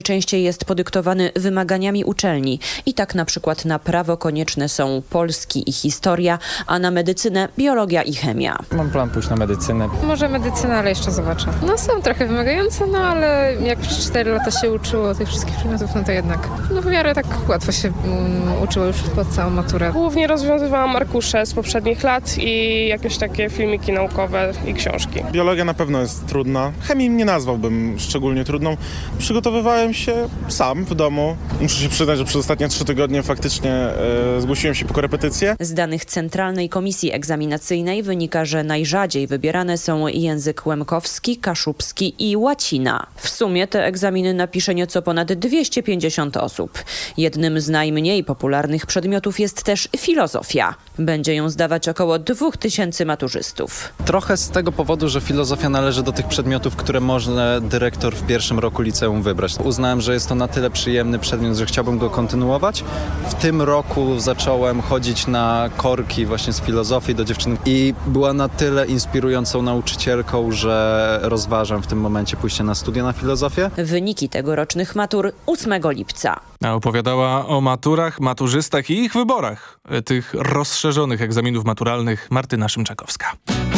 Częściej jest podyktowany wymaganiami uczelni. I tak na przykład na prawo konieczne są polski i historia, a na medycynę biologia i chemia. Mam plan pójść na medycynę. Może medycynę, ale jeszcze zobaczę. No są trochę wymagające, no ale jak przez 4 lata się uczyło tych wszystkich przedmiotów, no to jednak w miarę tak łatwo się uczyło już pod całą maturę. Głównie rozwiązywałam arkusze z poprzednich lat i jakieś takie filmiki naukowe i książki. Biologia na pewno jest trudna. Chemii nie nazwałbym szczególnie trudną. Przygotowywałem się sam w domu. Muszę się przyznać, że przez ostatnie 3 tygodnie faktycznie zgłosiłem się po korepetycje. Z danych Centralnej Komisji Egzaminacyjnej wynika, że najrzadziej wybierane są język łemkowski, kaszubski i łacina. W sumie te egzaminy napisze nieco ponad 250 osób. Jednym z najmniej popularnych przedmiotów jest też filozofia. Będzie ją zdawać około 2000 maturzystów. Trochę z tego powodu, że filozofia należy do tych przedmiotów, które może dyrektor w pierwszym roku liceum wybrać. Uznałem, że jest to na tyle przyjemny przedmiot, że chciałbym go kontynuować. W tym roku zacząłem chodzić na korki właśnie z filozofii do dziewczyny i była na tyle inspirującą nauczycielką, że rozważam w tym momencie pójście na studia na filozofię. Wyniki tegorocznych matur 8 lipca. A opowiadała o maturach, maturzystach i ich wyborach tych rozszerzonych egzaminów maturalnych Martyna Szymczakowska.